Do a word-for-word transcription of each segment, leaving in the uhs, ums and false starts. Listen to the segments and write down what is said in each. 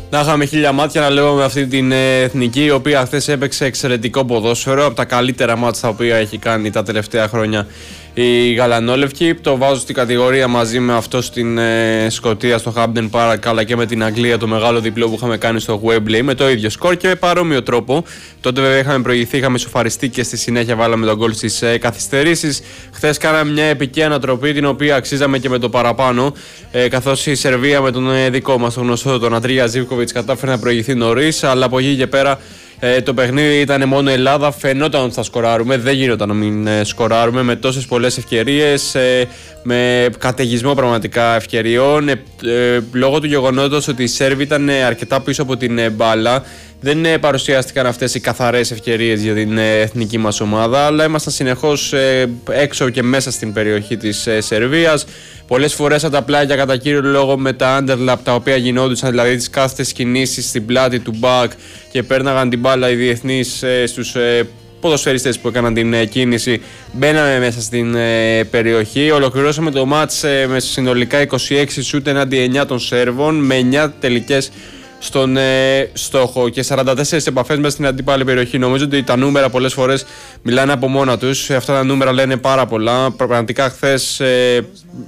Να είχαμε χίλια μάτια να λέγαμε αυτή την εθνική, η οποία χθες έπαιξε εξαιρετικό ποδόσφαιρο, από τα καλύτερα μάτια τα οποία έχει κάνει τα τελευταία χρόνια η Γαλανόλευκη. Το βάζω στην κατηγορία μαζί με αυτό στην ε, Σκωτία στο Hampden Park, αλλά και με την Αγγλία, το μεγάλο διπλό που είχαμε κάνει στο Wembley, με το ίδιο σκορ και με παρόμοιο τρόπο. Τότε βέβαια είχαμε προηγηθεί, είχαμε ισοφαριστεί και στη συνέχεια βάλαμε τον γκολ στις ε, καθυστερήσεις. Χθες κάναμε μια επική ανατροπή, την οποία αξίζαμε και με το παραπάνω, ε, καθώς η Σερβία με τον ε, δικό μας τον γνωστό τον Αντρία Ζίβκοβιτς κατάφερε να προηγηθεί νωρίς, αλλά από εκεί και πέρα Ε, το παιχνίδι ήταν μόνο Ελλάδα, φαινόταν ότι θα σκοράρουμε, δεν γινόταν να μην ε, σκοράρουμε, με τόσες πολλές ευκαιρίες, ε, με καταιγισμό πραγματικά ευκαιριών, ε, ε, λόγω του γεγονότος ότι οι Σέρβοι ήταν ε, αρκετά πίσω από την ε, μπάλα. Δεν ε, παρουσιάστηκαν αυτές οι καθαρές ευκαιρίες για την ε, εθνική μας ομάδα, αλλά ήμασταν συνεχώς ε, έξω και μέσα στην περιοχή της ε, Σερβίας. Πολλές φορές από τα πλάγια, κατά κύριο λόγο με τα underlap τα οποία γινόντουσαν, δηλαδή τις κάθετες κινήσεις στην πλάτη του back και πέρναγαν την μπάλα οι διεθνείς ε, στους ε, ποδοσφαιριστές που έκαναν την ε, κίνηση, μπαίναμε μέσα στην ε, περιοχή. Ολοκληρώσαμε το μάτς ε, με συνολικά είκοσι έξι σούτ εναντί εννιά των Σέρβων, με εννιά τελικές στον ε, στόχο και σαράντα τέσσερις επαφές μέσα στην αντίπαλη περιοχή. Νομίζω ότι τα νούμερα πολλές φορές μιλάνε από μόνα τους. Αυτά τα νούμερα λένε πάρα πολλά. Πραγματικά χθες ε,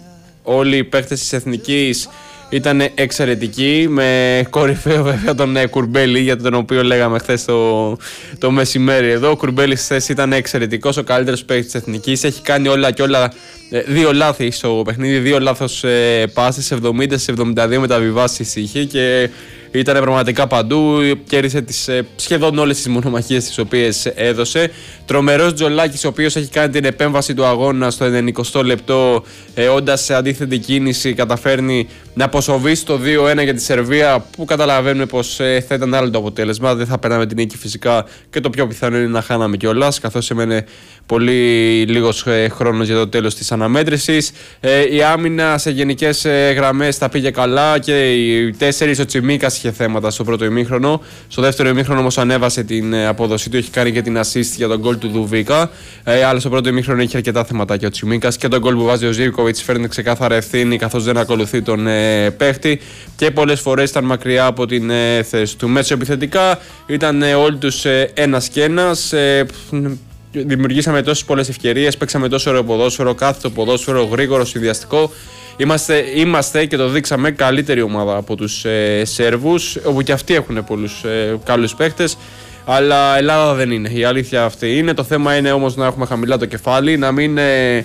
όλοι οι παίκτες της Εθνικής ήταν εξαιρετικοί, με κορυφαίο βέβαια τον ε, Κουρμπέλη, για τον οποίο λέγαμε χθες το, το μεσημέρι εδώ. Ο Κουρμπέλης χθες ήταν εξαιρετικός, ο καλύτερος παίκτης της Εθνικής. Έχει κάνει όλα και όλα, ε, δύο λάθη στο παιχνίδι, δύο λάθος ε, πάσες, εβδομήντα εβδομήντα δύο μεταβιβάσεις είχε και ήταν πραγματικά παντού. Κέρδισε τις, ε, σχεδόν όλες τις μονομαχίες τις οποίες έδωσε. Τρομερός Τζολάκης, ο οποίος έχει κάνει την επέμβαση του αγώνα στο ενενηκοστό λεπτό, ε, όντας σε αντίθετη κίνηση καταφέρνει να αποσοβήσει το δύο ένα για τη Σερβία, που καταλαβαίνουμε πως ε, θα ήταν άλλο το αποτέλεσμα. Δεν θα παίρναμε την νίκη φυσικά και το πιο πιθανό είναι να χάναμε κιόλας, καθώς έμενε πολύ λίγος ε, χρόνος για το τέλος της αναμέτρησης. Ε, η άμυνα σε γενικές ε, γραμμές τα πήγε καλά και οι τέσσερις, ο Τσιμίκας είχε θέματα στο πρώτο ημίχρονο. Στο δεύτερο ημίχρονο όμως ανέβασε την ε, απόδοσή του, έχει κάνει και την assist για τον γκολ του Δουβίκα. Ε, αλλά στο πρώτο ημίχρονο είχε αρκετά θέματα και ο Τσιμίκας, και τον γκολ που βάζει ο Ζίβκοβιτς φέρνει ξεκάθαρα ευθύνη, καθώς δεν ακολουθεί τον ε, παίχτη και πολλές φορές ήταν μακριά από την ε, θέση του. Μέσω επιθετικά ήταν ε, όλοι τους ε, ένας και ένας. Ε, Δημιουργήσαμε τόσες πολλές ευκαιρίες, παίξαμε τόσο ωραίο ποδόσφαιρο, κάθετο ποδόσφαιρο, γρήγορο, συνδυαστικό. Είμαστε, είμαστε και το δείξαμε καλύτερη ομάδα από τους ε, Σέρβους, όπου και αυτοί έχουν πολλούς ε, καλούς παίχτες. Αλλά Ελλάδα δεν είναι. Η αλήθεια αυτή είναι. Το θέμα είναι όμως να έχουμε χαμηλά το κεφάλι, να μην ε,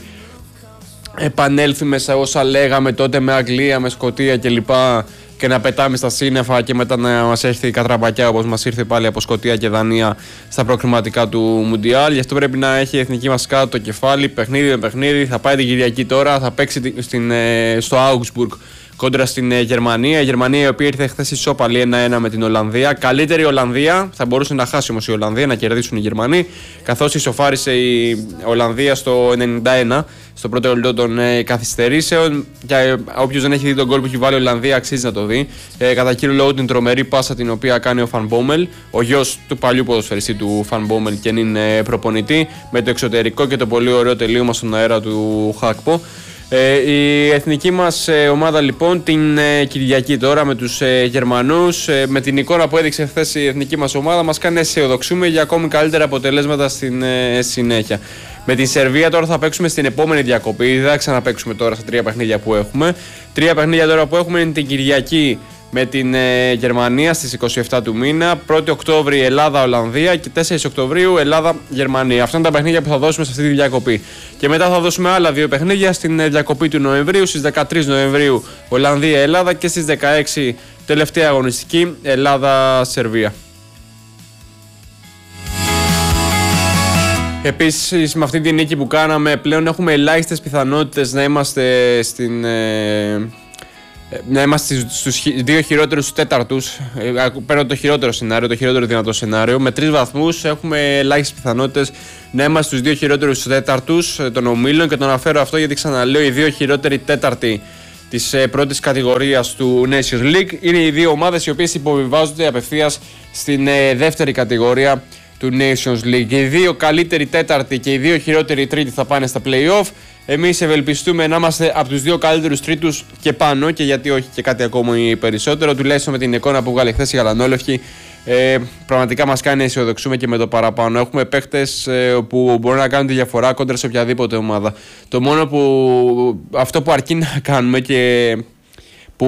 επανέλθουμε σε όσα λέγαμε τότε με Αγγλία, με Σκωτία κλπ. Και να πετάμε στα σύννεφα και μετά να μας έρθει η κατραπακιά, όπως μας ήρθε πάλι από Σκωτία και Δανία στα προκριματικά του Μουντιάλ. Γι' αυτό πρέπει να έχει η εθνική μας κάτω το κεφάλι, παιχνίδι με παιχνίδι. Θα πάει την Κυριακή τώρα, θα παίξει στην, στο Augsburg κόντρα στην Γερμανία. Η Γερμανία, η οποία ήρθε χθες ισόπαλη ένα ένα με την Ολλανδία. Καλύτερη Ολλανδία, θα μπορούσε να χάσει όμως η Ολλανδία, να κερδίσουν οι Γερμανοί, καθώς ισοφάρισε η Ολλανδία στο ενενήντα ένα, στο πρώτο λεπτό των ε, καθυστερήσεων. Και όποιος δεν έχει δει τον γκολ που έχει βάλει η Ολλανδία, αξίζει να το δει. Ε, κατά κύριο λόγο την τρομερή πάσα την οποία κάνει ο Φαν Μπόμελ, ο γιος του παλιού ποδοσφαιριστή του Φαν Μπόμελ και είναι προπονητή, με το εξωτερικό και το πολύ ωραίο τελείωμα στον αέρα του Χάκπο. Ε, η εθνική μας ε, ομάδα λοιπόν την ε, Κυριακή τώρα με τους ε, Γερμανούς, ε, με την εικόνα που έδειξε χθες η εθνική μας ομάδα, μας κάνει να αισιοδοξούμε για ακόμη καλύτερα αποτελέσματα στην ε, συνέχεια. Με τη Σερβία τώρα θα παίξουμε στην επόμενη διακοπή, δεν θα ξαναπαίξουμε τώρα στα τρία παιχνίδια που έχουμε. Τρία παιχνίδια τώρα που έχουμε είναι την Κυριακή με την ε, Γερμανία στις είκοσι επτά του μήνα, πρώτη Οκτώβρη Ελλάδα-Ολλανδία και τέσσερις Οκτωβρίου Ελλάδα-Γερμανία. Αυτά είναι τα παιχνίδια που θα δώσουμε σε αυτή τη διακοπή. Και μετά θα δώσουμε άλλα δύο παιχνίδια στην ε, διακοπή του Νοεμβρίου, στις δεκατρείς Νοεμβρίου Ολλανδία-Ελλάδα και στις δεκαέξι τελευταία αγωνιστική Ελλάδα-Σερβία. Επίσης, με αυτή τη νίκη που κάναμε, πλέον έχουμε ελάχιστες πιθανότητες να είμαστε στην... Ε, να είμαστε στους δύο χειρότερους τέταρτους. Παίρνω το χειρότερο σενάριο, το χειρότερο δυνατό σενάριο. Με τρεις βαθμούς έχουμε ελάχιστες πιθανότητες να είμαστε στους δύο χειρότερους τέταρτους των ομίλων, και το αναφέρω αυτό γιατί, ξαναλέω, οι δύο χειρότεροι τέταρτοι της πρώτης κατηγορίας του Nations League είναι οι δύο ομάδες οι οποίες υποβιβάζονται απευθείας στην δεύτερη κατηγορία του Nations League. Οι δύο καλύτεροι τέταρτοι και οι δύο χειρότεροι τρίτοι θα πάνε στα play-off. Εμείς ευελπιστούμε να είμαστε από τους δύο καλύτερους τρίτους και πάνω, και γιατί όχι και κάτι ακόμη περισσότερο, τουλάχιστον με την εικόνα που βγάλε χθες η Γαλανόλευκη. Ε, πραγματικά μας κάνει να αισιοδοξούμε και με το παραπάνω. Έχουμε παίχτες ε, που μπορούν να κάνουν τη διαφορά κόντρα σε οποιαδήποτε ομάδα. Το μόνο που αυτό που αρκεί να κάνουμε και που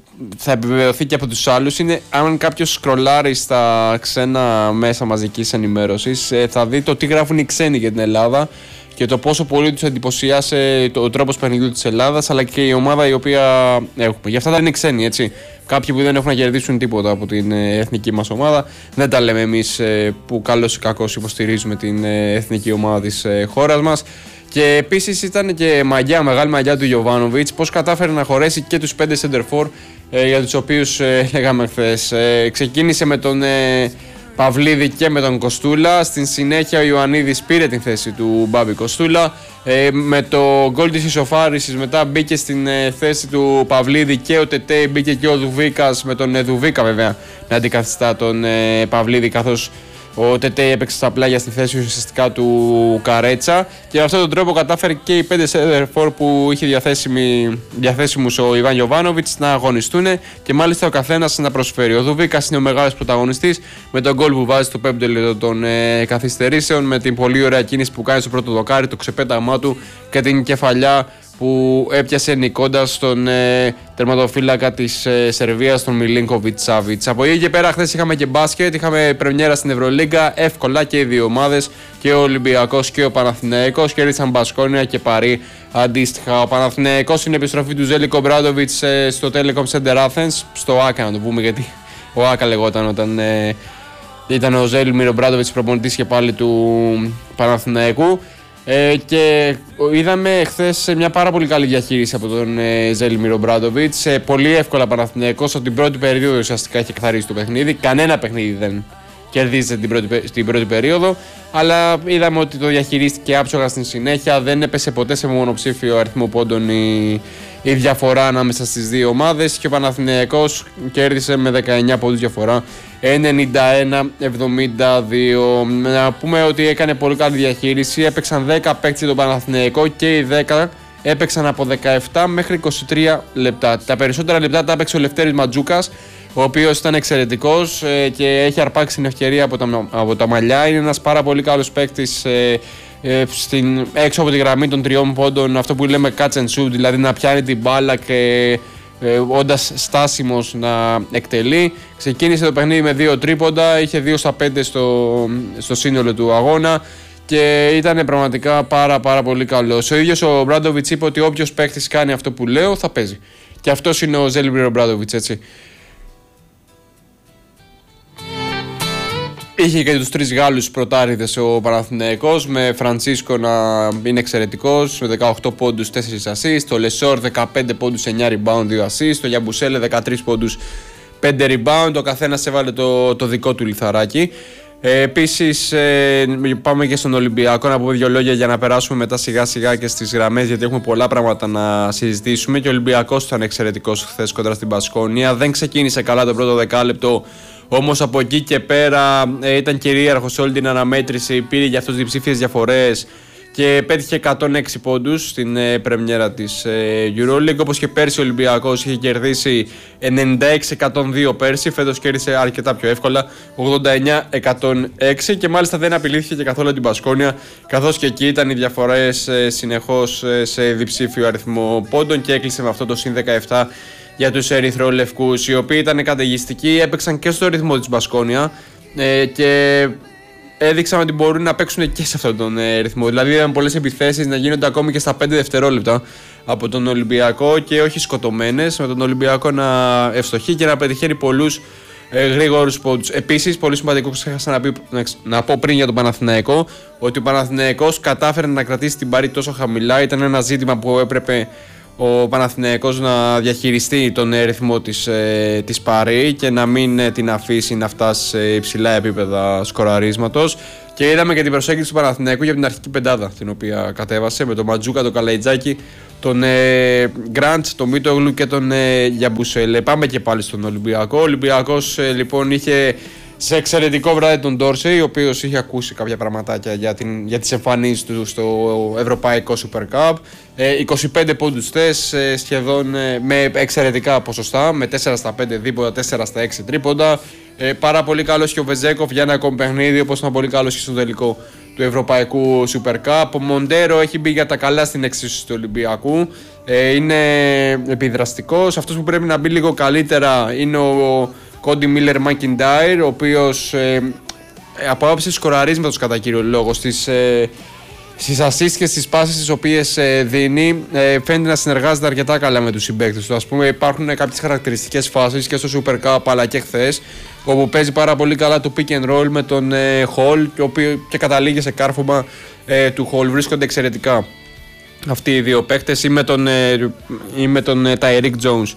θα επιβεβαιωθεί και από τους άλλους είναι αν κάποιος σκρολάρει στα ξένα μέσα μαζικής ενημέρωσης, ε, θα δει το τι γράφουν οι ξένοι για την Ελλάδα και το πόσο πολύ τους εντυπωσιάσε ο τρόπος παιχνιδιού της Ελλάδας, αλλά και η ομάδα η οποία έχουμε. Γι' αυτά δεν είναι ξένοι, έτσι. Κάποιοι που δεν έχουν να κερδίσουν τίποτα από την εθνική μας ομάδα. Δεν τα λέμε εμείς που καλώς ή κακώς υποστηρίζουμε την εθνική ομάδα της χώρας μας. Και επίσης ήταν και μαγιά, μεγάλη μαγιά του Γιοβάνοβιτς, πώς κατάφερε να χωρέσει και τους πέντε center for για τους οποίους λέγαμε χθες. Ξεκίνησε με τον Παυλίδη και με τον Κοστούλα. Στην συνέχεια ο Ιωαννίδης πήρε την θέση του Μπάμπη Κοστούλα. Ε, με το γκολ της ισοφάρισης μετά μπήκε στην ε, θέση του Παυλίδη και ο Τετέ, μπήκε και ο Δουβίκας, με τον ε, Δουβίκα βέβαια να αντικαθιστά τον ε, Παυλίδη, καθώς ο Τετέ έπαιξε στα πλάγια στη θέση ουσιαστικά του Καρέτσα, και με αυτόν τον τρόπο κατάφερε και οι πέντε σέντερφορ που είχε διαθέσιμους ο Ιβάν Γιοβάνοβιτς να αγωνιστούν και μάλιστα ο καθένας να προσφέρει. Ο Δουβίκας είναι ο μεγάλος πρωταγωνιστής με τον γκολ που βάζει στο πέμπτο λεπτό των ε, καθυστερήσεων, με την πολύ ωραία κίνηση που κάνει στο πρώτο δοκάρι, το ξεπέταγμά του και την κεφαλιά που έπιασε νικώντας τον ε, τερματοφύλακα της ε, Σερβίας, τον Μιλίνκοβιτς Σάβιτς. Από εκεί και πέρα, χθες είχαμε και μπάσκετ, είχαμε πρεμιέρα στην Ευρωλίγκα, εύκολα και οι δύο ομάδες, και ο Ολυμπιακός και ο Παναθηναϊκός κέρδισαν Μπασκόνια και Παρί αντίστοιχα. Ο Παναθηναϊκός είναι επιστροφή του Ζέλικο Μπράντοβιτς ε, στο Telecom Center Athens, στο ΆΚΑ να το πούμε, γιατί ο ΆΚΑ λεγόταν όταν ε, ήταν ο Ζέλιμιρο Μπράντοβιτς προπονητής και πάλι του Παναθηναϊκού. Ε, και είδαμε χθες μια πάρα πολύ καλή διαχείριση από τον ε, Ζέλιμιρο Μπράντοβιτς. Ε, πολύ εύκολα Παναθηναϊκός από την πρώτη περίοδο ουσιαστικά έχει καθαρίσει το παιχνίδι. Κανένα παιχνίδι δεν κερδίζεται την πρώτη, στην πρώτη περίοδο, αλλά είδαμε ότι το διαχειρίστηκε άψογα στην συνέχεια. Δεν έπεσε ποτέ σε μονοψήφιο αριθμό πόντων η, η διαφορά ανάμεσα στις δύο ομάδες, και ο Παναθηναϊκός κέρδισε με δεκαεννιά πόντους διαφορά, ενενήντα ένα εβδομήντα δύο. Να πούμε ότι έκανε πολύ καλή διαχείριση. Έπαιξαν δέκα παίκτες τον Παναθηναϊκό και οι δέκα έπαιξαν από δεκαεπτά μέχρι είκοσι τρία λεπτά. Τα περισσότερα λεπτά τα έπαιξε ο Λευτέρης Ματζούκας, ο οποίος ήταν εξαιρετικός ε, και έχει αρπάξει την ευκαιρία από τα, από τα μαλλιά. Είναι ένας πάρα πολύ καλός παίκτης ε, ε, στην, έξω από τη γραμμή των τριών πόντων, αυτό που λέμε catch and shoot, δηλαδή να πιάνει την μπάλα και ε, όντας στάσιμος να εκτελεί. Ξεκίνησε το παιχνίδι με δύο τρίποντα, είχε δύο στα πέντε στο, στο σύνολο του αγώνα και ήταν πραγματικά πάρα πάρα πολύ καλός. Ο ίδιος ο Μπράντοβιτς είπε ότι όποιος παίκτης κάνει αυτό που λέω θα παίζει. Και αυτός είναι ο Ζέλιμιρο Μπράντοβιτς, έτσι. Είχε και τους τρεις Γάλλους πρωτάριδες ο Παναθηναϊκός, με Φραντσίσκο να είναι εξαιρετικός, με δεκαοκτώ πόντους, τέσσερα assist, το Λεσόρ δεκαπέντε πόντους, εννιά rebound, δύο assist, το Γιαμπουσέλε δεκατρείς πόντους, πέντε rebound, ο καθένας έβαλε το, το δικό του λιθαράκι. Ε, επίσης ε, πάμε και στον Ολυμπιακό να πούμε δύο λόγια για να περάσουμε μετά σιγά σιγά και στις γραμμές, γιατί έχουμε πολλά πράγματα να συζητήσουμε. Και ο Ολυμπιακός ήταν εξαιρετικός χθες κοντρα στην Μπασκόνια, δεν ξεκίνησε καλά το πρώτο δεκάλεπτο, όμως από εκεί και πέρα ε, ήταν κυρίαρχος σε όλη την αναμέτρηση, πήρε για αυτούς διψήφιες διαφορές και πέτυχε εκατόν έξι πόντους στην ε, πρεμιέρα της ε, EuroLeague. Όπως και πέρσι ο Ολυμπιακός είχε κερδίσει ενενήντα έξι εκατόν δύο πέρσι, φέτος κέρδισε αρκετά πιο εύκολα, ογδόντα εννιά εκατόν έξι, και μάλιστα δεν απειλήθηκε και καθόλου την Μπασκόνια, καθώς και εκεί ήταν οι διαφορές ε, συνεχώς ε, σε διψήφιο αριθμό πόντων και έκλεισε με αυτό το συν δεκαεπτά για τους ερυθρολευκούς, οι οποίοι ήταν καταιγιστικοί, έπαιξαν και στο ρυθμό της Μπασκόνια ε, και έδειξαν ότι μπορούν να παίξουν και σε αυτόν τον ε, ρυθμό. Δηλαδή είδαμε πολλές επιθέσεις να γίνονται ακόμη και στα πέντε δευτερόλεπτα από τον Ολυμπιακό και όχι σκοτωμένες, με τον Ολυμπιακό να ευστοχεί και να πετυχαίνει πολλούς ε, γρήγορους πόντους. Επίσης, πολύ σημαντικό, ξέχασα να, πει, να, να πω πριν για τον Παναθηναϊκό, ότι ο Παναθηναϊκός κατάφερε να κρατήσει την Παρί τόσο χαμηλά. Ήταν ένα ζήτημα που έπρεπε ο Παναθηναϊκός να διαχειριστεί τον ρυθμό της, ε, της Παρί και να μην ε, την αφήσει να φτάσει σε υψηλά επίπεδα σκοραρίσματος. Και είδαμε και την προσέγγιση του Παναθηναϊκού για την αρχική πεντάδα, την οποία κατέβασε με τον Ματζούκα, τον Καλαϊτζάκη, τον ε, Γκραντ, τον Μίτογλου και τον ε, Γιαμπουσέλε. Πάμε και πάλι στον Ολυμπιακό. Ο Ολυμπιακός ε, λοιπόν είχε σε εξαιρετικό βράδυ τον Ντόρσεϊ, ο οποίος είχε ακούσει κάποια πραγματάκια για, την, για τις εμφανίσεις του στο Ευρωπαϊκό Super Cup. Ε, είκοσι πέντε πόντους θες, ε, σχεδόν ε, με εξαιρετικά ποσοστά, με τέσσερα στα πέντε δίποτα, τέσσερα στα έξι τρίποντα. Ε, πάρα πολύ καλός και ο Βεζέκοφ για ένα ακόμη παιχνίδι, όπως ήταν πολύ καλός και στο τελικό του Ευρωπαϊκού Super Cup. Ο Μοντέρο έχει μπει για τα καλά στην εξίσωση του Ολυμπιακού. Ε, είναι επιδραστικός. Αυτός που πρέπει να μπει λίγο καλύτερα είναι ο Κόντι Μίλερ Μακιντάιρ, ο οποίος ε, από άποψη σκοραρίσματος κατά κύριο λόγο στις, ε, στις assists και στις πάσες τις οποίες ε, δίνει, ε, φαίνεται να συνεργάζεται αρκετά καλά με τους συμπαίκτες του. Ας πούμε, υπάρχουν κάποιες χαρακτηριστικές φάσεις και στο Super Cup αλλά και χθες, όπου παίζει πάρα πολύ καλά το pick and roll με τον ε, Hall, το οποίο και καταλήγει σε κάρφωμα ε, του Hall. Βρίσκονται εξαιρετικά αυτοί οι δύο παίκτες, ή με τον, ε, ή με τον ε, Tyreek Jones.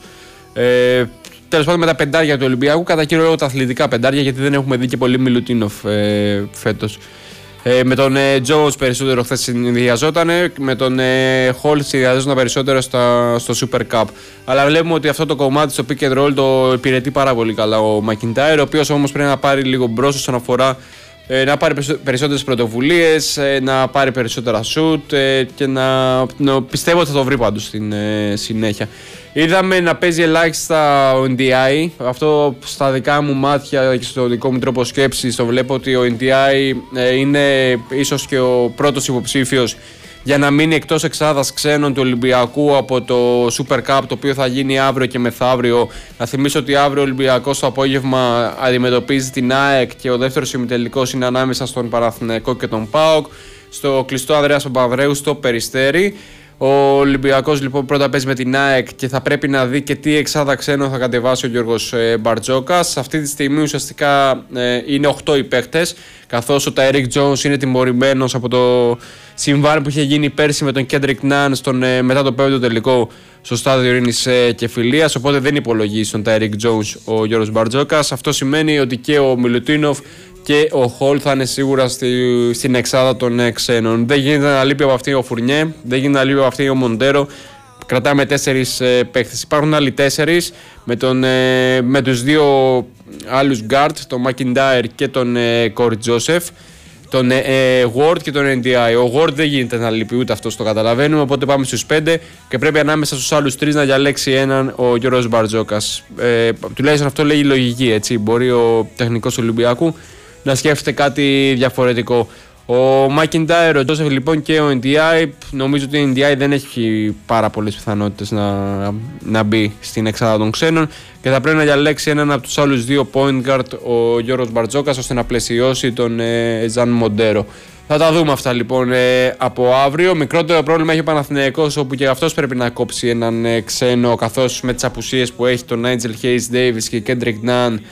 Ε, Τέλος πάντων, με τα πεντάρια του Ολυμπιακού, κατά κύριο λόγο τα αθλητικά πεντάρια, γιατί δεν έχουμε δει και πολύ Μιλουτίνοφ ε, φέτος. Ε, με τον ε, Jones περισσότερο χθες συνδυαζόταν, με τον ε, Hall συνδυαζόταν περισσότερο στα, στο Super Cup. Αλλά βλέπουμε ότι αυτό το κομμάτι στο pick and roll το υπηρετεί πάρα πολύ καλά ο McIntyre, ο οποίος όμως πρέπει να πάρει λίγο μπρος όσον αφορά ε, να πάρει περισσότερες πρωτοβουλίες, ε, να πάρει περισσότερα shoot ε, και να, να πιστεύω ότι θα το βρει πάντως στην ε, συνέχεια. Είδαμε να παίζει ελάχιστα ο Εν ντι άι. Αυτό στα δικά μου μάτια και στο δικό μου τρόπο σκέψης το βλέπω ότι ο Εν ντι άι ε, είναι ίσως και ο πρώτος υποψήφιος για να μείνει εκτός εξάδας ξένων του Ολυμπιακού από το Super Cup, το οποίο θα γίνει αύριο και μεθαύριο. Να θυμίσω ότι αύριο ο Ολυμπιακός το απόγευμα αντιμετωπίζει την ΑΕΚ και ο δεύτερος ημιτελικός είναι ανάμεσα στον Παναθηναϊκό και τον ΠΑΟΚ στο κλειστό Ανδρέας Παπανδρέου στο Περιστέρι. Ο Ολυμπιακός λοιπόν πρώτα παίζει με την ΑΕΚ και θα πρέπει να δει και τι εξάδα ξένο θα κατεβάσει ο Γιώργος ε, Μπαρτζόκας. Αυτή τη στιγμή ουσιαστικά ε, είναι οκτώ οι παίκτες, καθώς ο Tyreek Jones είναι τιμωρημένος από το συμβάν που είχε γίνει πέρσι με τον Kendrick Nunn στον, ε, μετά το πέμπτο τελικό στο στάδιο Ειρήνης ε, και Φιλίας, οπότε δεν υπολογίζει στον Tyreek Jones ο Γιώργος Μπαρτζόκας. Αυτό σημαίνει ότι και ο Μιλουτίνοφ και ο Χολ θα είναι σίγουρα στη, στην εξάδα των ε, ξένων. Δεν γίνεται να λείπει από αυτή ο Φουρνιέ, δεν γίνεται να λείπει από αυτή ο Μοντέρο. Κρατάμε τέσσερις ε, παίχτες. Υπάρχουν άλλοι τέσσερις με, τον, ε, με τους δύο άλλους guard, τον Μακιντάιρ και τον ε, Κόρι Τζόσεφ, τον ε, ε, Ward και τον Εν ντι άι. Ο Ward δεν γίνεται να λείπει, ούτε αυτό το καταλαβαίνουμε, οπότε πάμε στους πέντε και πρέπει ανάμεσα στους άλλους τρεις να διαλέξει έναν ο Γιώργος Μπαρτζόκας. Ε, τουλάχιστον αυτό λέει η λογική, έτσι. Μπορεί ο τεχνικός του Ολυμπιακού να σκέφτεται κάτι διαφορετικό. Ο Μακιντάιρ, ο Τζόσεφ λοιπόν και ο Εν ντι άι, νομίζω ότι ο Εν ντι άι δεν έχει πάρα πολλές πιθανότητες να, να μπει στην εξάδα των ξένων και θα πρέπει να διαλέξει έναν από τους άλλους δύο point guard, ο Γιώργος Μπαρτζόκας, ώστε να πλαισιώσει τον ε, Ζαν Μοντέρο. Θα τα δούμε αυτά λοιπόν ε, από αύριο. Μικρότερο πρόβλημα έχει ο Παναθηναϊκός, όπου και αυτός πρέπει να κόψει έναν ε, ξένο, καθώς με τις απουσίες που έχει τον Νάιτζελ Χέις Ντέιβις και Κέντρικ Ναν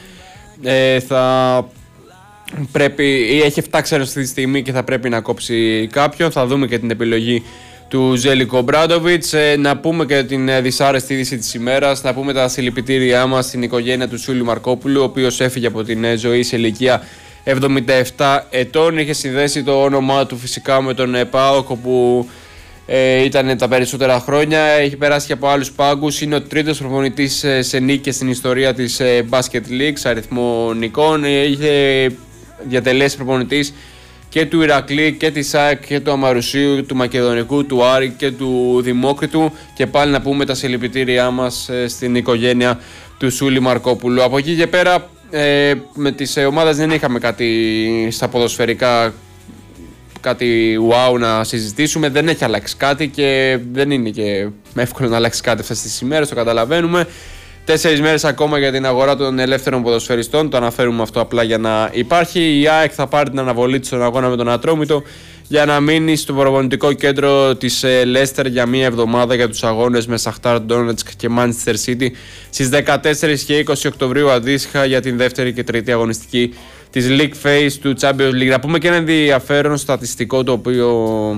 ε, θα πρέπει, ή έχει εφτά ξένους αυτή τη στιγμή και θα πρέπει να κόψει κάποιον. Θα δούμε και την επιλογή του Ζέλικο Μπράντοβιτς. Ε, να πούμε και την ε, δυσάρεστη είδηση της ημέρας, να πούμε τα συλληπιτήριά μας στην οικογένεια του Σούλη Μαρκόπουλου, ο οποίος έφυγε από την ε, ζωή σε ηλικία εβδομήντα επτά ετών. Είχε συνδέσει το όνομά του φυσικά με τον ε, ΠΑΟΚ, όπου ε, ήταν τα περισσότερα χρόνια. Έχει περάσει και από άλλους πάγκους. Είναι ο τρίτος προπονητής ε, σε νίκες στην ιστορία της ε, Basket League, αριθμό νικών. Ε, είχε διατελέσει προπονητής και του Ηρακλή και της ΑΕΚ και του Αμαρουσίου, του Μακεδονικού, του Άρη και του Δημόκριτου. Και πάλι να πούμε τα συλληπιτήριά μας ε, στην οικογένεια του Σούλη Μαρκόπουλου. Από εκεί και πέρα ε, με τις ε, ομάδες δεν είχαμε κάτι στα ποδοσφαιρικά, κάτι wow να συζητήσουμε. Δεν έχει αλλάξει κάτι και δεν είναι και εύκολο να αλλάξει κάτι αυτές τις ημέρες, το καταλαβαίνουμε. Τέσσερις μέρες ακόμα για την αγορά των ελεύθερων ποδοσφαιριστών, το αναφέρουμε αυτό απλά για να υπάρχει. Η ΑΕΚ θα πάρει την αναβολή της στον αγώνα με τον Ατρόμητο για να μείνει στο προπονητικό κέντρο της Leicester για μία εβδομάδα για τους αγώνες με Shakhtar Donetsk και Manchester City στις δεκατέσσερις και είκοσι Οκτωβρίου αντίστοιχα, για την δεύτερη και τρίτη αγωνιστική της League Phase του Champions League. Να πούμε και ένα ενδιαφέρον στατιστικό το οποίο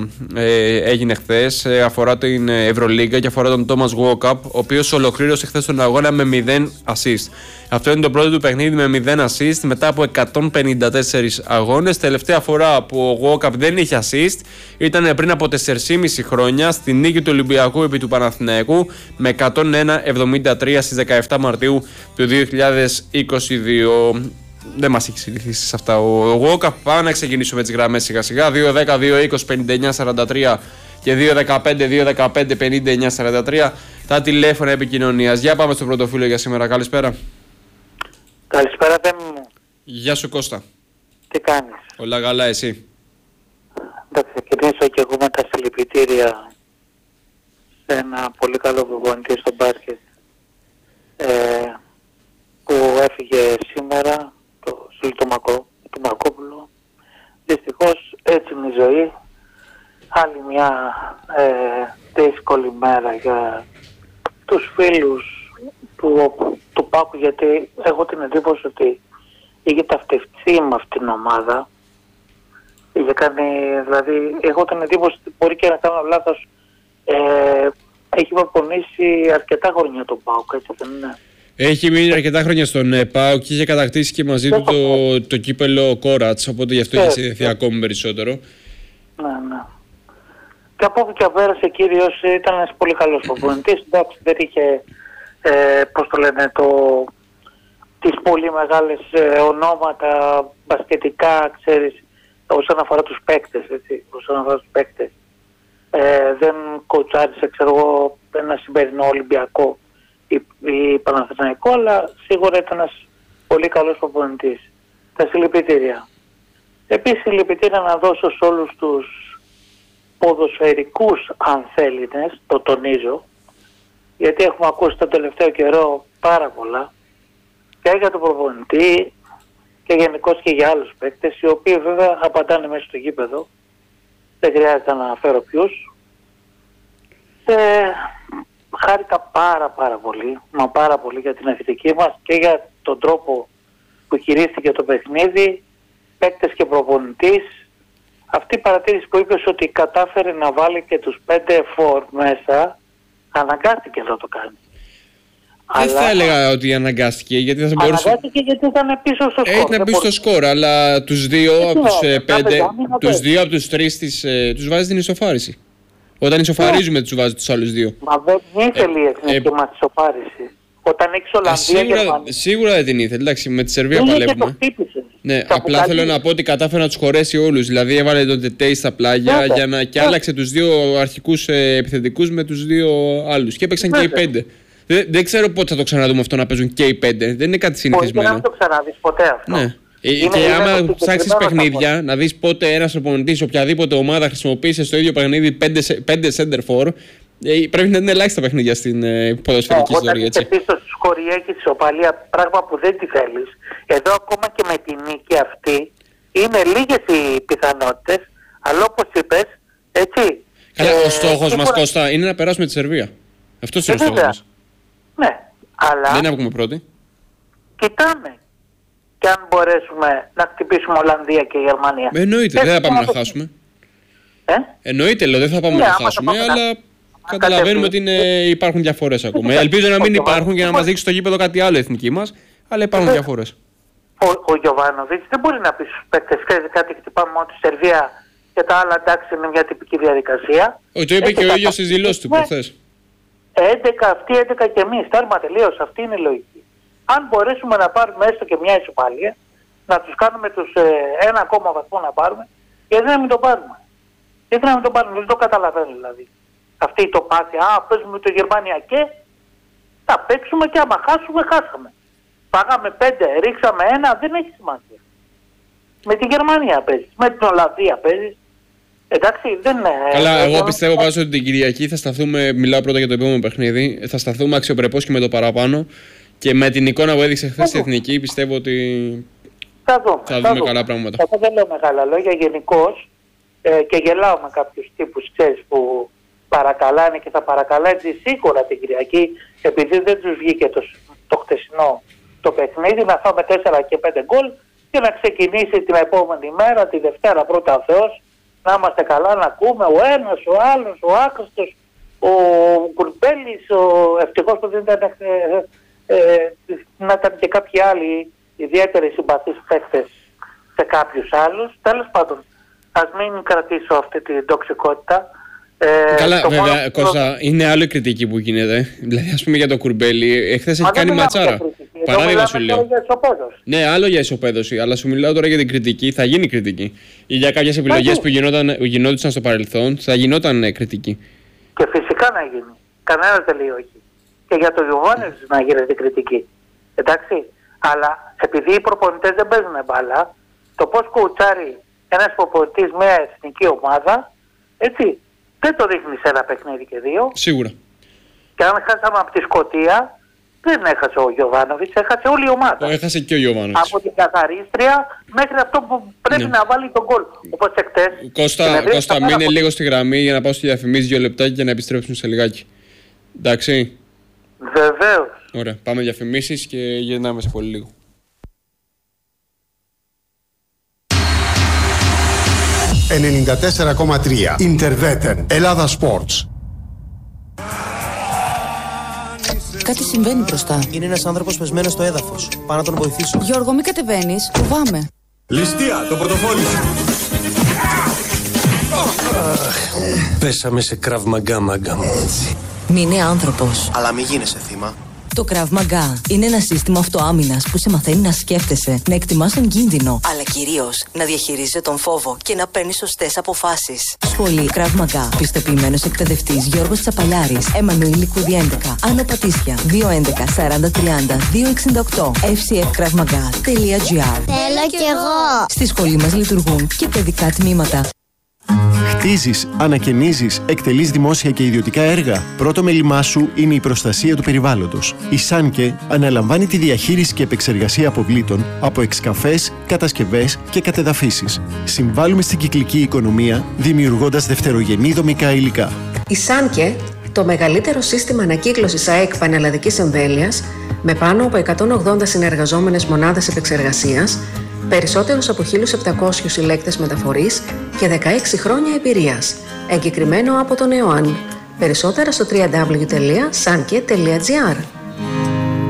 ε, έγινε χθες, ε, αφορά την Ευρωλίγκα και αφορά τον Thomas Walkup, ο οποίος ολοκλήρωσε χθες τον αγώνα με μηδέν assist. Αυτό είναι το πρώτο του παιχνίδι με μηδέν assist μετά από εκατόν πενήντα τέσσερις αγώνες. Τελευταία φορά που ο Walkup δεν είχε assist ήταν πριν από τέσσερα και μισό χρόνια στη νίκη του Ολυμπιακού επί του Παναθηναϊκού με εκατόν ένα εβδομήντα τρία στις δεκαεπτά Μαρτίου του δύο χιλιάδες είκοσι δύο. δεν μας έχει συνηθίσει σε αυτά ο Γουόκα. Πάμε να ξεκινήσουμε τις γραμμές σιγά σιγά. δύο δέκα δύο είκοσι πενήντα εννιά σαράντα τρία και δύο δεκαπέντε δύο δεκαπέντε πενήντα εννιά σαράντα τρία τα τηλέφωνα επικοινωνίας. Για πάμε στο πρώτο φίλο για σήμερα. Καλησπέρα. Καλησπέρα, Θέμη μου. Γεια σου, Κώστα. Τι κάνεις? Όλα καλά, εσύ? Θα ξεκινήσω και εγώ με τα συλληπιτήρια σε ένα πολύ καλό προπονητή στο μπάσκετ ε, που έφυγε σήμερα, το Σιλ του Μαρκόπουλο. Δυστυχώς έτσι είναι η ζωή. Άλλη μια ε, δύσκολη μέρα για τους φίλους του, του Πάκου, γιατί έχω την εντύπωση ότι είχε ταυτευτεί με αυτήν την ομάδα. Είχε κάνει, δηλαδή, έχω την εντύπωση ότι μπορεί και να κάνω λάθος, ε, έχει προπονήσει αρκετά χρόνια τον ΠΑΟΚ, έτσι δεν είναι? Έχει μείνει αρκετά χρόνια στον ε, ΠΑΟΚ και είχε κατακτήσει και μαζί του το, το κύπελο Κόρατς, οπότε γι' αυτό είχε συνδεθεί ακόμη περισσότερο. Ναι, ναι. Και από όπου και πέρα, κύριος, ήταν ένας πολύ καλός προπονητής. Εντάξει, δεν είχε, ε, πώς το λένε, το, τις πολύ μεγάλες ε, ονόματα μπασκετικά, ξέρεις, όσον αφορά τους παίκτες, έτσι, όσον αφορά τους παίκτες. Ε, δεν κοουτσάρισε, ξέρω εγώ, ένα σημερινό Ολυμπιακό ή, ή Παναθηναϊκό, αλλά σίγουρα ήταν ένας πολύ καλός προπονητής. Τα συλληπιτήρια. Επίσης, συλληπιτήρια να δώσω σε όλους τους ποδοσφαιρικούς ανθέληνες, το τονίζω, γιατί έχουμε ακούσει τον τελευταίο καιρό πάρα πολλά, και για τον προπονητή και γενικώς και για άλλους παίκτες, οι οποίοι βέβαια απαντάνε μέσα στο γήπεδο. Δεν χρειάζεται να αναφέρω ποιους. Ε, χάρηκα πάρα πάρα πολύ, μα πάρα πολύ για την εθνική μας και για τον τρόπο που χειρίστηκε το παιχνίδι, παίκτες και προπονητής. Αυτή η παρατήρηση που είπες ότι κατάφερε να βάλει και τους πέντε φορ μέσα, αναγκάστηκε να το κάνει. Δεν αλλά... θα έλεγα ότι αναγκάστηκε, γιατί θα μπορούσε... Αναγκάστηκε γιατί ήταν πίσω στο σκορ. Ήταν πίσω στο σκορ, αλλά τους δύο από τους ε, πέντε, τους δύο από τους τρεις τις, ε, τους βάζει την ισοφάριση. Όταν ισοφαρίζουμε yeah. τους βάζει τους άλλους δύο. Μα δεν ήθελε η εθνική μας ισοφάριση. Όταν έχεις Ολλανδία και Γερμανία. Σίγουρα δεν την ήθελε, εντάξει, με τη Σερβία παλεύουμε. Ναι, απλά θέλω να πω ότι κατάφερε να τους χωρέσει όλους. Δηλαδή έβαλε τον Τετέι στα πλάγια yeah. για να, και yeah. άλλαξε τους δύο αρχικούς ε, επιθετικούς με τους δύο άλλους. Και έπαιξαν yeah. και οι πέντε. Δεν, δεν ξέρω πότε θα το ξαναδούμε αυτό να παίζουν και οι πέντε. Δεν είναι κάτι συνηθισμένο. Όχι, δεν θα το ξαναδείς ποτέ αυτό. Ναι. Είναι, και είναι άμα ψάξεις παιχνίδια, να δεις πότε ένας προπονητής, οποιαδήποτε ομάδα χρησιμοποίησε στο ίδιο παιχνίδι πέντε center for, πρέπει να είναι ελάχιστα παιχνίδια στην ε, ποδοσφαιρική ιστορία. Όταν είσαι πίσω στη σκορία και τη οπαλία, πράγμα που δεν τη θέλεις, εδώ ακόμα και με τη νίκη αυτή, είναι λίγες οι πιθανότητες, αλλά όπως είπες, έτσι. Καλά, ε, ο στόχος μας, Κώστα, είναι να περάσουμε τη Σερβία. Αυτός είναι ο στόχος μας. Ναι, αλλά... Δεν έχουμε πρώτη. Κοιτάμε. Και αν μπορέσουμε να χτυπήσουμε Ολλανδία και Γερμανία. Ε, εννοείται, δεν θα πάμε να το... χάσουμε. Ε? Εννοείται, λέω, δεν θα πάμε yeah, να χάσουμε, αλλά να... καταλαβαίνουμε ότι είναι... υπάρχουν διαφορές ακόμα. Ελπίζω να μην υπάρχουν και να μας δείξει στο γήπεδο κάτι άλλο εθνική μας, αλλά υπάρχουν διαφορές. Ο, ο Γιωβάνοβιτς δεν μπορεί να πει στους παίκτες, ξέρετε κάτι, χτυπάμε μόνο τη Σερβία και τα άλλα, εντάξει, είναι μια τυπική διαδικασία. Ο, το είπε ε, και ο ίδιος στις δηλώσεις του προχθές. έντεκα αυτοί, έντεκα και εμείς. Τέρμα τελείως. Αυτή είναι η λογική. Αν μπορέσουμε να πάρουμε έστω και μια ισοπαλία, να τους κάνουμε τους ε, ένα ακόμα βαθμό να πάρουμε, γιατί να μην το πάρουμε. Γιατί να μην το πάρουμε, δεν το καταλαβαίνω δηλαδή. Αυτή η τοπάθεια, α, παίζουμε το Γερμανία και θα παίξουμε και άμα χάσουμε, χάσαμε. Πάγαμε πέντε, ρίξαμε ένα, δεν έχει σημασία. Με τη Γερμανία παίζεις, με την Ολλανδία παίζεις. Εντάξει, δεν είναι. Καλά, εγώ ε, πιστεύω πάντως ότι την Κυριακή θα σταθούμε, μιλάω πρώτα για το επόμενο παιχνίδι, θα σταθούμε αξιοπρεπώς και με το παραπάνω και με την εικόνα που έδειξε χθες η Εθνική πιστεύω ότι θα δούμε, θα δούμε θα καλά πράγματα. Εγώ δεν λέω μεγάλα λόγια γενικώς ε, και γελάω με κάποιους τύπους, ξέρεις, που παρακαλάνε και θα παρακαλάνε σίγουρα την Κυριακή, επειδή δεν τους βγήκε το, το χτεσινό το παιχνίδι, να φάμε τέσσερα και πέντε γκολ και να ξεκινήσει την επόμενη μέρα, τη Δευτέρα πρώτα ο Θεός, να είμαστε καλά, να ακούμε ο ένας, ο άλλος, ο άχρηστος, ο Κουρμπέλης, ο... ευτυχώς που δεν ήταν, ε, ε, να ήταν και κάποιοι άλλοι ιδιαίτεροι συμπαθείς παίκτες σε κάποιους άλλους. Τέλος πάντων, ας μην κρατήσω αυτή την τοξικότητα. Ε, Καλά, βέβαια, μόνο... Κώστα, είναι άλλη κριτική που γίνεται. Δηλαδή, ας πούμε για το Κουρμπέλη, εχθές έχει κάνει ματσάρα. Παράδειγμα σου λέω. Ναι, άλλο για ισοπαίδωση, αλλά σου μιλάω τώρα για την κριτική. Θα γίνει κριτική. Ή για κάποιες επιλογές που γινόντουσαν στο παρελθόν, θα γινόταν ε, κριτική. Και φυσικά να γίνει. Κανένα δεν λέει όχι. Και για το Γιωβάνοβιτς να γίνεται κριτική. Εντάξει. Αλλά επειδή οι προπονητές δεν παίζουν μπάλα, το πώς κουουουτσάρει ένας προπονητής μια εθνική ομάδα, έτσι, δεν το δείχνει σε ένα παιχνίδι και δύο. Σίγουρα. Και αν χάσαμε από τη Σκωτία, δεν έχασε ο Γιωβάνοβιτς, έχασε όλη η ομάδα. Το έχασε και ο Γιωβάνοβιτς. Από την καθαρίστρια μέχρι αυτό που πρέπει ναι. να βάλει τον γκολ. Όπως εκτές. Κώστα, Κώστα μείνε από... λίγο στη γραμμή για να πάω στη διαφημίση δύο λεπτάκια και να επιστρέψουμε σε λιγάκι. Εντάξει. Βεβαίως. Ωραία, πάμε διαφημίσεις και γυρνάμε σε πολύ λίγο. ενενήντα τέσσερα κόμμα τρία Interveten Ελλάδα Sports. Κάτι συμβαίνει μπροστά. Είναι ένας άνθρωπος πεσμένος στο έδαφος. Πάω να τον βοηθήσω. Γιώργο, μην κατεβαίνεις. Φοβάμαι. Ληστεία, το πορτοφόλι σου. Πέσαμε σε Krav Maga, μάγκα μου. Μην είναι άνθρωπος. Αλλά μην γίνεσαι θύμα. Το Krav Maga είναι ένα σύστημα αυτοάμυνας που σε μαθαίνει να σκέφτεσαι, να εκτιμάς τον κίνδυνο, αλλά κυρίως να διαχειρίζεσαι τον φόβο και να παίρνεις σωστές αποφάσεις. Σχολή Krav Maga. Πιστοποιημένος εκπαιδευτής Γιώργος Τσαπαλιάρης, Εμμανουήλ Λικούδη έντεκα, Άνω Πατήσια, δύο έντεκα σαράντα τριάντα δύο εξήντα οκτώ, εφ σι εφ κραυ μαγά τελεία τζι άρ. Θέλω κι εγώ. Στη σχολή μας λειτουργούν και παιδικά τμήματα. Χτίζεις, ανακαινίζεις, εκτελείς δημόσια και ιδιωτικά έργα. Πρώτο μέλημά σου είναι η προστασία του περιβάλλοντος. Η Σάνκε αναλαμβάνει τη διαχείριση και επεξεργασία αποβλήτων από εξκαφές, κατασκευές και κατεδαφίσεις. Συμβάλλουμε στην κυκλική οικονομία, δημιουργώντας δευτερογενή δομικά υλικά. Η Σάνκε, το μεγαλύτερο σύστημα ανακύκλωσης ΑΕΚ πανελλαδικής εμβέλειας, με πάνω από εκατόν ογδόντα συνεργαζόμενες μονάδες επεξεργασίας, περισσότερους από χίλιους επτακόσιους συλλέκτες μεταφορής και δεκαέξι χρόνια εμπειρίας. Εγκεκριμένο από τον ΕΟΑΝ. Περισσότερα στο double-u double-u double-u τελεία sanke τελεία τζι άρ.